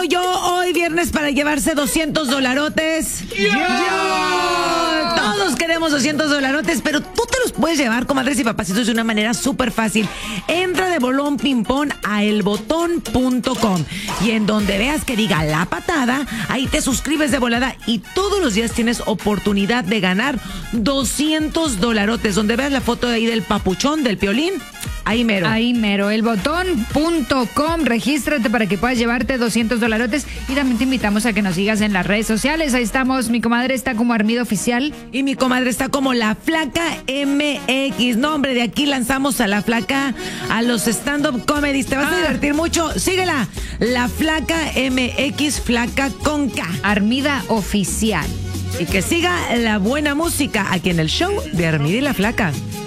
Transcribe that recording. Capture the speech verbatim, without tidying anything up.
yo hoy viernes para llevarse doscientos dolarotes? ¡Yo! ¡Yo! Todos queremos doscientos dolarotes, pero tú te los puedes llevar, comadres y papacitos, de una manera súper fácil. Entra de bolón ping-pong a el botón punto com y en donde veas que diga La Patada, ahí te suscribes de volada y todos los días tienes oportunidad de ganar doscientos dolarotes. Donde veas la foto de ahí del papuchón, del Piolín, ahí mero. Ahí mero, el botón punto com. Regístrate para que puedas llevarte doscientos dolarotes y también te invitamos a que nos sigas en las redes sociales. Ahí estamos, mi comadre está como Armida Oficial. Y mi comadre está como La Flaca M X. No, hombre, de aquí lanzamos a La Flaca a los stand-up comedies. Te vas ah. a divertir mucho. Síguela. La Flaca M X, Flaca con K. Armida Oficial. Y que siga la buena música aquí en el show de Armida y La Flaca.